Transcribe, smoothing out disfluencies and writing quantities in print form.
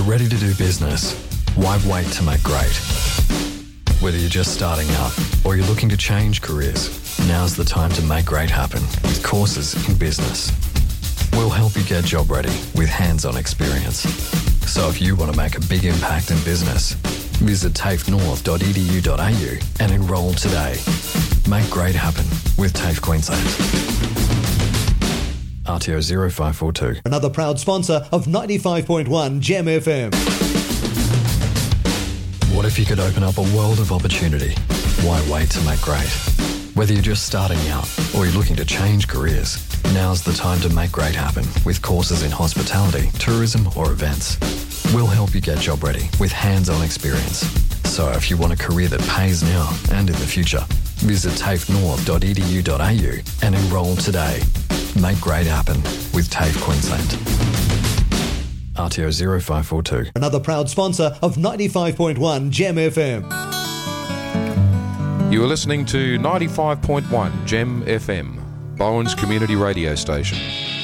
ready to do business, why wait to make great? Whether you're just starting out or you're looking to change careers, now's the time to make great happen with courses in business. We'll help you get job ready with hands-on experience. So if you want to make a big impact in business, visit tafenorth.edu.au and enrol today. Make great happen with TAFE Queensland. RTO 0542. Another proud sponsor of 95.1 Gem FM. What if you could open up a world of opportunity? Why wait to make great? Whether you're just starting out or you're looking to change careers, now's the time to make great happen with courses in hospitality, tourism or events. We'll help you get job ready with hands-on experience. So if you want a career that pays now and in the future, visit tafenorth.edu.au and enrol today. Make great happen with TAFE Queensland. RTO 0542. Another proud sponsor of 95.1 Gem FM. You are listening to 95.1 Gem FM, Bowen's community radio station.